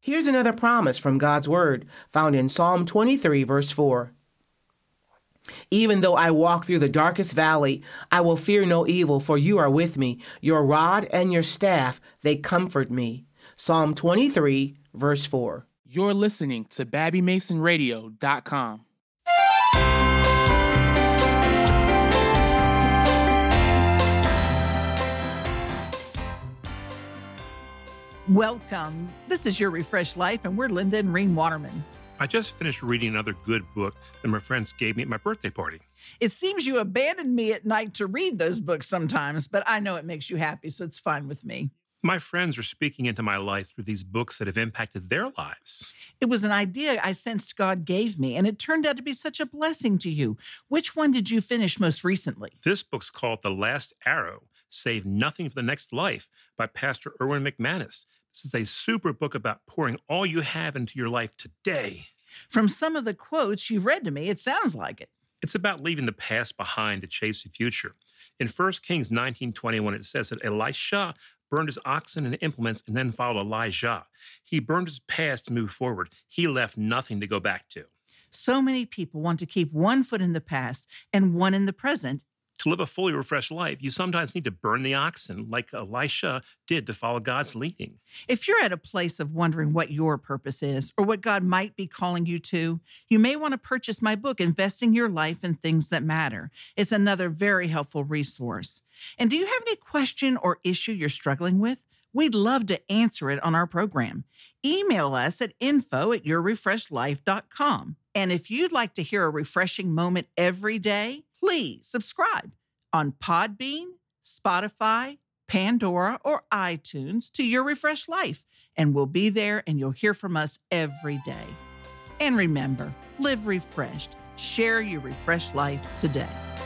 Here's another promise from God's Word found in Psalm 23, verse 4. Even though I walk through the darkest valley, I will fear no evil, for you are with me. Your rod and your staff, they comfort me. Psalm 23, verse 4. You're listening to BabbyMasonRadio.com. Welcome. This is Your Refreshed Life, and we're Linda and Reen Waterman. I just finished reading another good book that my friends gave me at my birthday party. It seems you abandon me at night to read those books sometimes, but I know it makes you happy, so it's fine with me. My friends are speaking into my life through these books that have impacted their lives. It was an idea I sensed God gave me, and it turned out to be such a blessing to you. Which one did you finish most recently? This book's called The Last Arrow, Save Nothing for the Next Life by Pastor Erwin McManus. This is a super book about pouring all you have into your life today. From some of the quotes you've read to me, it sounds like it. It's about leaving the past behind to chase the future. In 1 Kings 19:21, it says that Elisha burned his oxen and implements and then followed Elijah. He burned his past to move forward. He left nothing to go back to. So many people want to keep one foot in the past and one in the present. To live a fully refreshed life, you sometimes need to burn the oxen like Elisha did to follow God's leading. If you're at a place of wondering what your purpose is or what God might be calling you to, you may want to purchase my book, Investing Your Life in Things That Matter. It's another very helpful resource. And do you have any question or issue you're struggling with? We'd love to answer it on our program. Email us at info@yourrefreshedlife.com. And if you'd like to hear a refreshing moment every day, please subscribe on Podbean, Spotify, Pandora, or iTunes to Your Refreshed Life. And we'll be there and you'll hear from us every day. And remember, live refreshed. Share your refreshed life today.